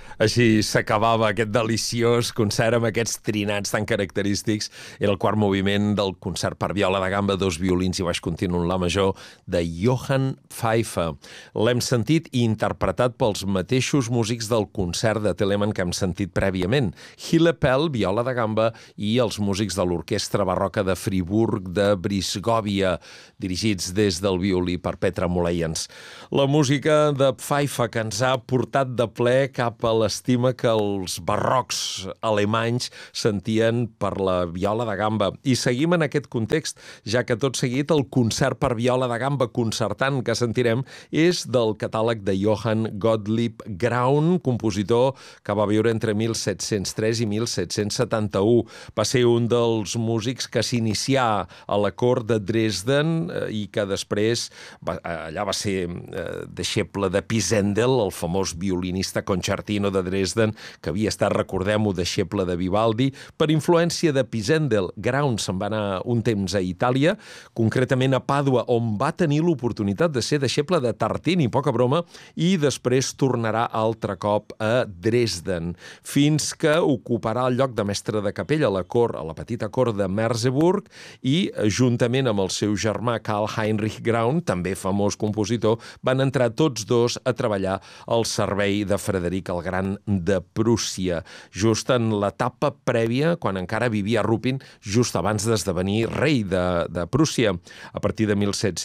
Així s'acabava aquest deliciós concert amb aquests trinats tan característics. Era el quart moviment del concert per viola de gamba, dos violins i baix continu en la major de Johann Pfeiffer. L'hem sentit i interpretat pels mateixos músics del concert de Telemann que hem sentit prèviament. Hille Pell, viola de gamba, i els músics de l'Orquestra Barroca de Friburg de Brisgòvia, dirigits des del violí per Petra Moleyens. La música de Pfeiffer que ens ha portat de ple cap a l'estima que els barrocs alemanys sentien per la viola de gamba. I seguim en aquest context, ja que tot seguit el concert per viola de gamba concertant que sentirem és del catàleg de Johann Gottlieb Graun, compositor que va viure entre 1703 i 1771. Va ser un dels músics que s'inicià a la cort de Dresden i que després allà va ser deixeble de Pisendel, el famós violinista concertino de Dresden, que havia estat, recordem-ho, deixeble de Vivaldi. Per influència de Pisendel, Graun se'n va anar un temps a Itàlia, concretament a Pàdua, on va tenir l'oportunitat de ser deixeble de Tartini, poca broma, i després tornarà altre cop a Dresden, fins que ocuparà el lloc de mestre de capella a la petita cort de Merseburg i, juntament amb el seu germà Karl Heinrich Graun, també famós compositor, van entrar tots dos a treballar al servei de Frederic el Gran de Prússia, just en l'etapa prèvia, quan encara vivia a Rupin, just abans d'esdevenir rei de Prússia. A partir de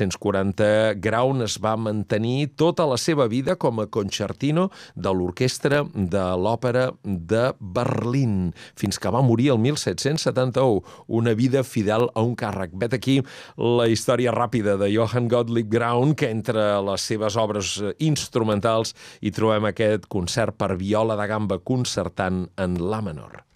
1740, Graun es va mantenir tota la seva vida com a concertino de l'orquestra de l'Òpera de Berlín, fins que va morir el 1771. Una vida fidel a un càrrec. Vet aquí la història ràpida de Johann Gottlieb Graun, que entre les seves obres instrumentals hi trobem aquest concert per viola de gamba concertant en la menor.